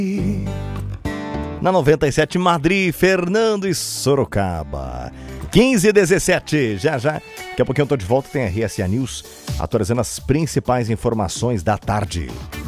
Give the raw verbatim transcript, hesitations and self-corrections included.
Na noventa e sete, Madrid, Fernando e Sorocaba. quinze e dezessete, já já. Daqui a pouquinho eu tô de volta, tem a R S A News atualizando as principais informações da tarde.